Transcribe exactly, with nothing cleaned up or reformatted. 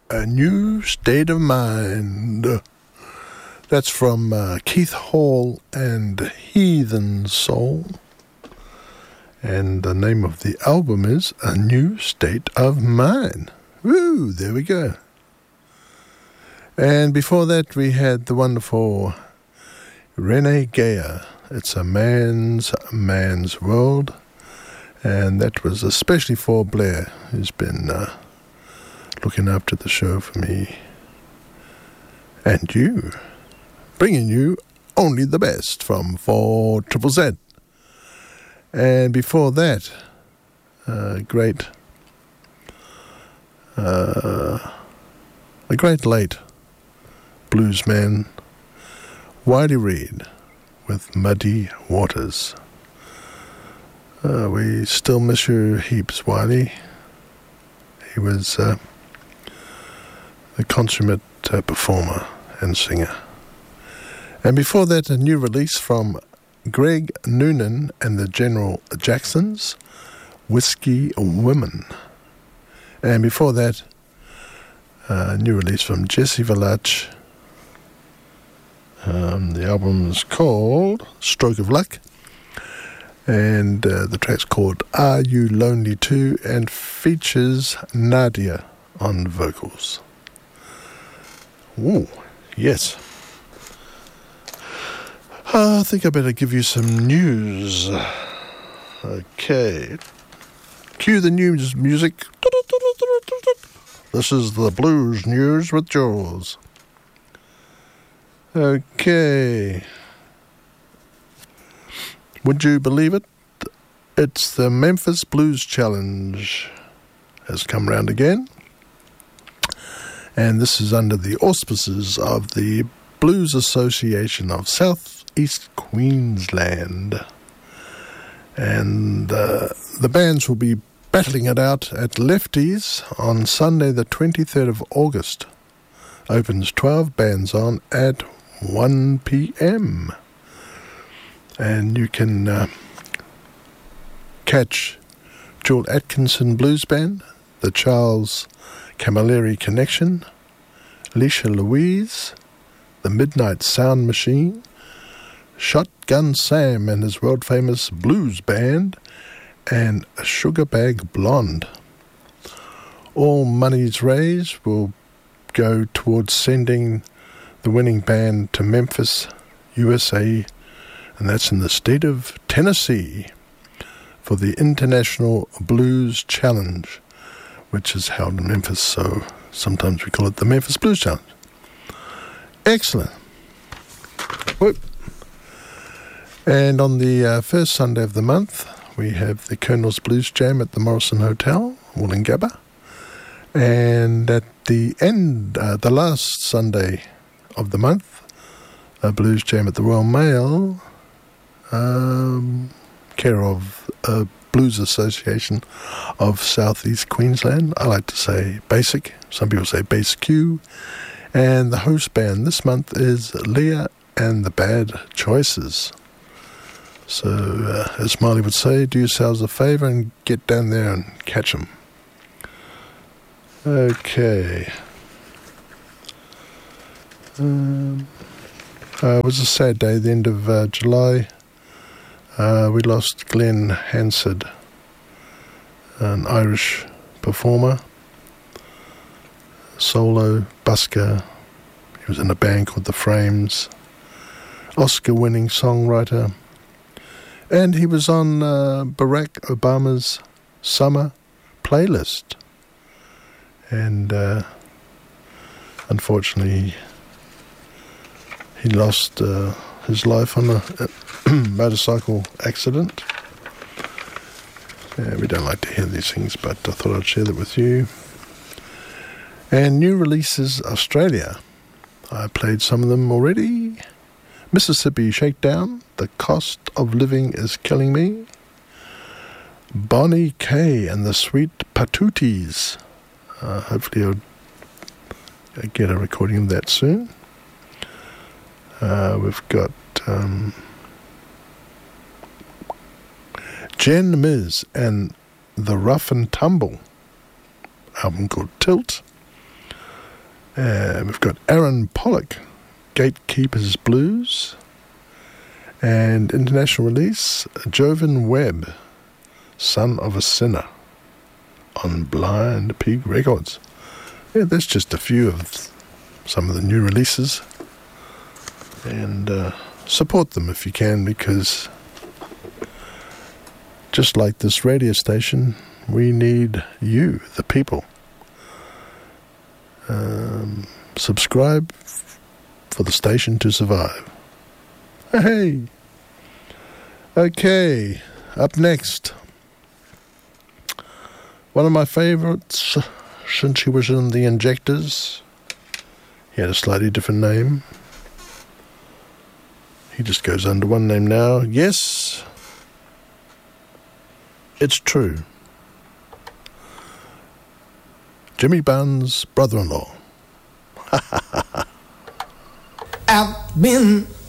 A New State of Mind. That's from uh, Keith Hall and Heathen Soul. And the name of the album is A New State of Mind. Woo, there we go. And before that we had the wonderful Renee Geyer. It's a man's man's world. And that was especially for Blair, who's been uh, looking after the show for me and you, bringing you only the best from four Triple Z. And before that, uh, great, uh, a great late bluesman, Wiley Reid, with Muddy Waters. Uh, we still miss you heaps, Wiley. He was uh, a consummate uh, performer and singer. And before that, a new release from Greg Noonan and the General Jacksons, Whiskey Women. And before that, a new release from Jesse Valach. Um, the album is called Stroke of Luck. And uh, the track's called Are You Lonely Too? And features Nadia on vocals. Ooh, yes. Uh, I think I better give you some news. Okay. Cue the news music. This is the Blues News with Jules. Okay. Would you believe it? It's the Memphis Blues Challenge has come round again. And this is under the auspices of the Blues Association of South East Queensland. And uh, the bands will be battling it out at Lefties on Sunday the twenty-third of August. Opens twelve bands on at one p.m. And you can uh, catch Joel Atkinson Blues Band, the Charles Camilleri Connection, Alicia Louise, the Midnight Sound Machine, Shotgun Sam and his world-famous blues band, and Sugar Bag Blonde. All monies raised will go towards sending the winning band to Memphis, U S A, and that's in the state of Tennessee, for the International Blues Challenge, which is held in Memphis, so sometimes we call it the Memphis Blues Challenge. Excellent. Whoop. And on the uh, first Sunday of the month, we have the Colonel's Blues Jam at the Morrison Hotel, Wollongabba. And at the end, uh, the last Sunday of the month, a Blues Jam at the Royal Mail, um, care of a Blues Association of South East Queensland. I like to say BASIC. Some people say Base Q. And the host band this month is Leah and the Bad Choices. So, uh, as Marley would say, do yourselves a favour and get down there and catch them. Okay. Um, uh, it was a sad day, the end of uh, July. Uh, we lost Glenn Hansard, an Irish performer, solo busker. He was in a band called The Frames, Oscar-winning songwriter, and he was on uh, Barack Obama's summer playlist. And uh, unfortunately, he lost uh, his life on a, a motorcycle accident. Yeah, we don't like to hear these things, but I thought I'd share that with you. And new releases Australia. I played some of them already. Mississippi Shakedown, The Cost of Living is Killing Me. Bonnie Kay and the Sweet Patooties. Uh, hopefully I'll get a recording of that soon. Uh, we've got um, Jen Miz and the Rough and Tumble album called Tilt. Uh, we've got Aaron Pollock, Gatekeepers Blues. And international release, Jovan Webb, Son of a Sinner, on Blind Pig Records. Yeah, that's just a few of some of the new releases. And uh, support them if you can, because just like this radio station, we need you, the people. Um, subscribe for the station to survive. Hey! Okay, up next. One of my favourites, since he was in the Injectors. He had a slightly different name. He just goes under one name now. Yes, it's true. Jimmy Bunn's brother-in-law. I've been